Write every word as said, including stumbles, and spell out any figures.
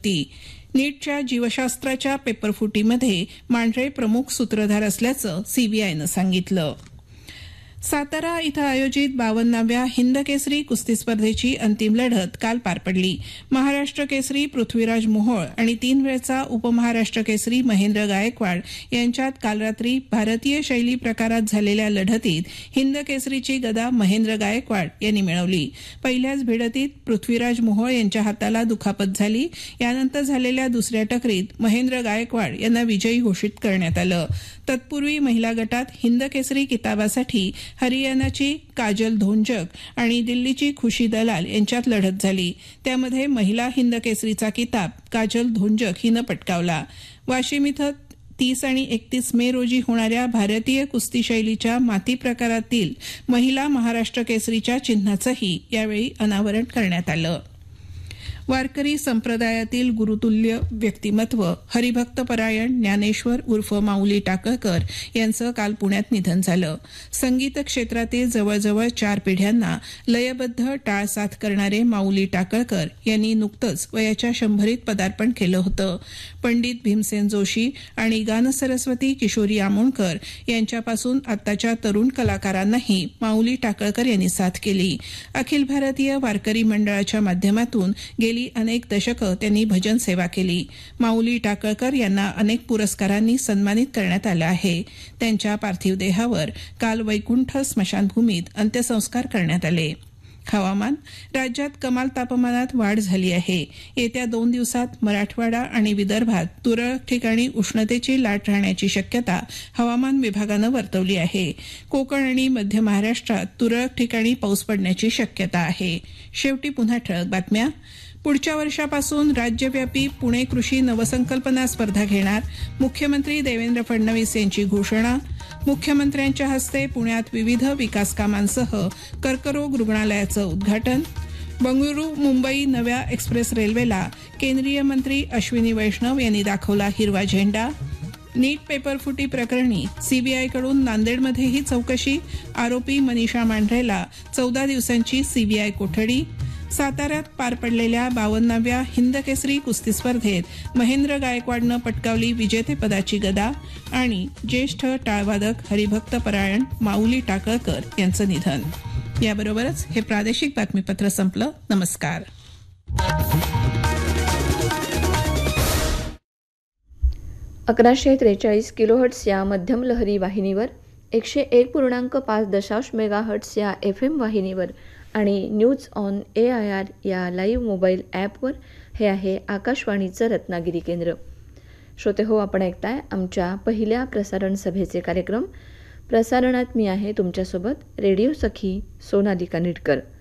होती. नीटच्या जीवशास्त्राच्या पेपरफुटीमध्ये मांढरे प्रमुख सूत्रधार असल्याचं सीबीआयनं सांगितलं. सातारा इथं आयोजित बावन्नाव्या हिंद केसरी कुस्ती स्पर्धेची अंतिम लढत काल पार पडली. महाराष्ट्र केसरी पृथ्वीराज मोहोळ आणि तीन वेळचा उपमहाराष्ट्र केसरी महेंद्र गायकवाड यांच्यात काल रात्री भारतीय शैली प्रकारात झालेल्या लढतीत हिंद केसरीची गदा महेंद्र गायकवाड यांनी मिळवली. पहिल्याच भिडतीत पृथ्वीराज मोहोळ यांच्या हाताला दुखापत झाली. यानंतर झालेल्या दुसऱ्या टकरीत महेंद्र गायकवाड यांना विजयी घोषित करण्यात आलं. तत्पूर्वी महिला गटात हिंद केसरी किताबासाठी हरियाणाची काजल धोंजक आणि दिल्लीची खुशी दलाल यांच्यात लढत झाली. त्यामध्ये महिला हिंद केसरीचा किताब काजल धोंजक हिनं पटकावला. वाशिम इथं तीस आणि एकतीस मे रोजी होणाऱ्या भारतीय कुस्ती शैलीच्या माती प्रकारातील महिला महाराष्ट्र केसरीच्या चिन्हाचंही यावेळी अनावरण करण्यात आलं. वारकरी संप्रदायातील गुरुतुल्य व्यक्तिमत्व हरिभक्तपरायण ज्ञानेश्वर उर्फ माऊली टाकळकर यांचं काल पुण्यात निधन झालं. संगीत क्षेत्रातील जवळजवळ चार पिढ्यांना लयबद्ध टाळसाथ करणारे माऊली टाकळकर यांनी नुकतंच वयाच्या शंभरीत पदार्पण केलं होतं. पंडित भीमसेन जोशी आणि गानसरस्वती किशोरी आमोणकर यांच्यापासून आताच्या तरुण कलाकारांनाही माऊली टाकळकर यांनी साथ केली. अखिल भारतीय वारकरी मंडळाच्या माध्यमातून गेली अनेक दशकं त्यांनी भजन सेवा केली. माऊली टाकळकर यांना अनेक पुरस्कारांनी सन्मानित करण्यात आलं आहे. त्यांच्या पार्थिव देहावर काल वैकुंठ स्मशानभूमीत अंत्यसंस्कार करण्यात आले. हवामान. राज्यात कमाल तापमानात वाढ झाली आहे. येत्या दोन दिवसात मराठवाडा आणि विदर्भात तुरळक ठिकाणी उष्णतेची लाट राहण्याची शक्यता हवामान विभागानं वर्तवली आहे. कोकण आणि मध्य महाराष्ट्रात तुरळक ठिकाणी पाऊस पडण्याची शक्यता आहे. शेवटी पुन्हा ठळक बातम्या. पुढच्या वर्षापासून राज्यव्यापी पुणे कृषी नवसंकल्पना स्पर्धा घेणार मुख्यमंत्री देवेंद्र फडणवीस यांची घोषणा. मुख्यमंत्र्यांच्या हस्ते पुण्यात विविध विकास कामांसह कर्करोग रुग्णालयाचं उद्घाटन. बंगळुरू मुंबई नव्या एक्सप्रेस रेल्वेला केंद्रीय मंत्री अश्विनी वैष्णव यांनी दाखवला हिरवा झेंडा. नीट पेपरफुटी प्रकरणी सीबीआयकडून नांदेडमध्येही चौकशी. आरोपी मनीषा मांढरेला चौदा दिवसांची सीबीआय कोठडी. साताऱ्यात पार पडलेल्या बावन्नाव्या हिंद केसरी कुस्ती स्पर्धेत महेंद्र गायकवाडनं पटकावली विजेतेपदाची गदा. आणि ज्येष्ठ टाळवादक हरिभक्तपरायण माऊली टाकळकर यांचं निधन. याबरोबरच हे प्रादेशिक बातमीपत्र संपलं. नमस्कार. अकराशे त्रेचाळीस किलोहर्ट्स या मध्यम लहरी वाहिनीवर, एकशे एक पूर्णांक पाच दशांश मेगाहर्ट्स या एफ एम वाहिनीवर आणि news on A I R या लाईव्ह मोबाईल ॲपवर हे आहे आकाशवाणीचं रत्नागिरी केंद्र. श्रोते हो, आपण ऐकताय आमच्या पहिल्या प्रसारण सभेचे कार्यक्रम. प्रसारणात मी आहे तुमच्यासोबत रेडिओ सखी सोनालिका निटकर.